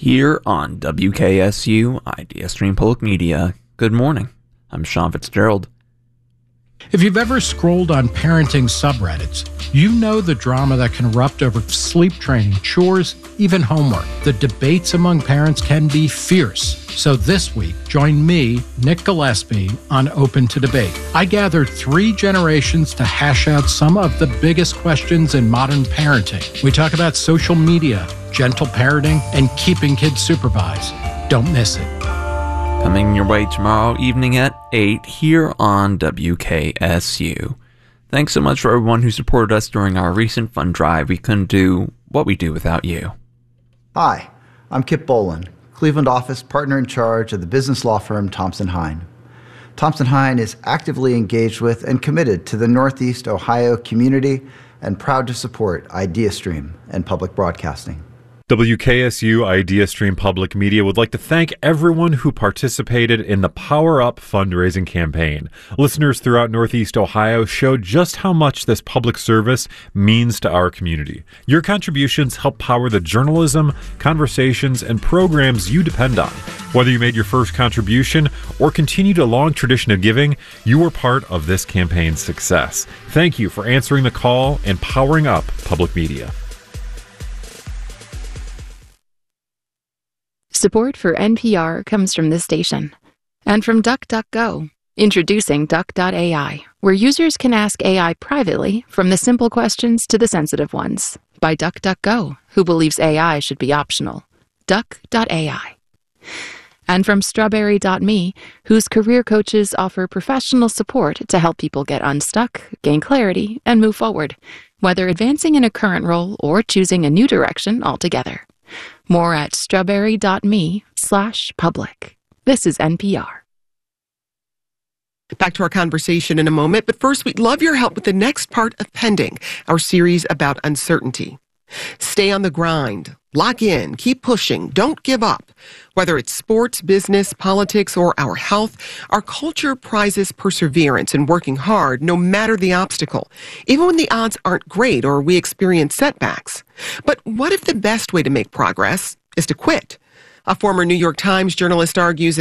Here on WKSU IdeaStream Public Media, good morning. I'm Sean Fitzgerald. If you've ever scrolled on parenting subreddits, you know the drama that can erupt over sleep training, chores, even homework. The debates among parents can be fierce. So this week, join me, Nick Gillespie, on Open to Debate. I gathered 3 generations to hash out some of the biggest questions in modern parenting. We talk about social media, gentle parenting, and keeping kids supervised. Don't miss it. Coming your way tomorrow evening at 8 here on WKSU. Thanks so much for everyone who supported us during our recent fund drive. We couldn't do what we do without you. Hi, I'm Kip Boland, Cleveland office partner in charge of the business law firm Thompson Hine. Thompson Hine is actively engaged with and committed to the Northeast Ohio community and proud to support IdeaStream and public broadcasting. WKSU IdeaStream Public Media would like to thank everyone who participated in the Power Up fundraising campaign. Listeners throughout Northeast Ohio showed just how much this public service means to our community. Your contributions help power the journalism, conversations, and programs you depend on. Whether you made your first contribution or continued a long tradition of giving, you were part of this campaign's success. Thank you for answering the call and powering up public media. Support for NPR comes from this station and from DuckDuckGo. Introducing Duck.ai, where users can ask AI privately from the simple questions to the sensitive ones. By DuckDuckGo, who believes AI should be optional. Duck.ai. And from Strawberry.me, whose career coaches offer professional support to help people get unstuck, gain clarity, and move forward, whether advancing in a current role or choosing a new direction altogether. More at strawberry.me/public. This is NPR. Back to our conversation in a moment, but first we'd love your help with the next part of Pending, our series about uncertainty. Stay on the grind, lock in, keep pushing, don't give up. Whether it's sports, business, politics, or our health, our culture prizes perseverance and working hard no matter the obstacle, even when the odds aren't great or we experience setbacks. But what if the best way to make progress is to quit? A former New York Times journalist argues